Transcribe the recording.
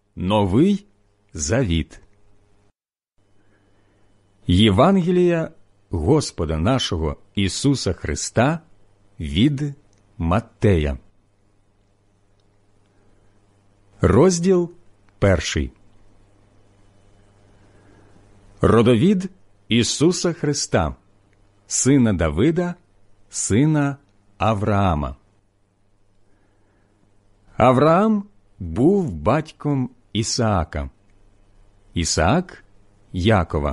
Новий Завіт. Євангелія Господа нашого Ісуса Христа від Маттея. Розділ 1. Родовід Ісуса Христа, сина Давида, сина Авраама. Авраам був батьком Ісаака, Ісаак – Якова,